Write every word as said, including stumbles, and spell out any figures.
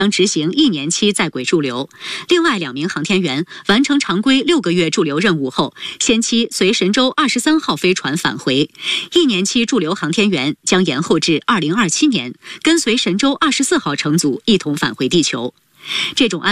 将执行一年期在轨驻留。另外两名航天员完成常规六个月驻留任务后，先期随神舟二十三号飞船返回。一年期驻留航天员将延后至二零二七年，跟随神舟二十四号乘组一同返回地球。这种安